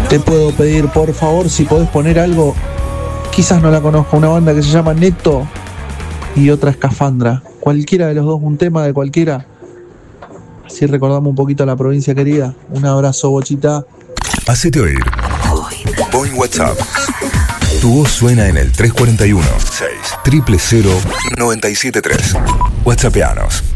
Te puedo pedir, por favor, si podés poner algo, quizás no la conozco, una banda que se llama Neto y otra Escafandra. Cualquiera de los dos, un tema de cualquiera. Así recordamos un poquito a la provincia querida. Un abrazo, Bochita. Hacete oír. Pon WhatsApp. Tu voz suena en el 341 6 000 973. WhatsAppeanos.